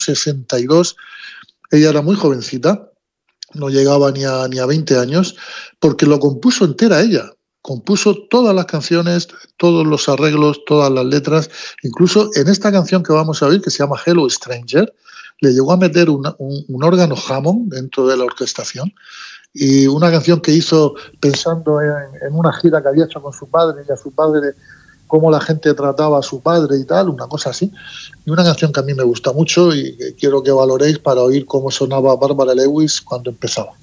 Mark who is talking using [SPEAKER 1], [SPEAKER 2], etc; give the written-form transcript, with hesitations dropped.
[SPEAKER 1] 62, ella era muy jovencita, no llegaba ni a 20 años, porque lo compuso entera ella. Compuso todas las canciones, todos los arreglos, todas las letras. Incluso en esta canción que vamos a oír, que se llama Hello Stranger, le llegó a meter un órgano Hammond dentro de la orquestación, y una canción que hizo pensando en una gira que había hecho con su padre y a su padre, cómo la gente trataba a su padre y tal, una cosa así. Y una canción que a mí me gusta mucho y que quiero que valoréis para oír cómo sonaba Barbara Lewis cuando empezaba.